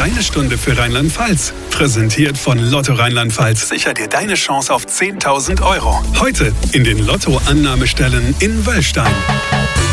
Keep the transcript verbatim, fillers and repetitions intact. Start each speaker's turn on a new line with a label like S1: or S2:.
S1: Deine Stunde für Rheinland-Pfalz. Präsentiert von Lotto Rheinland-Pfalz. Sicher dir deine Chance auf zehntausend Euro. Heute in den Lotto-Annahmestellen in Wöllstein.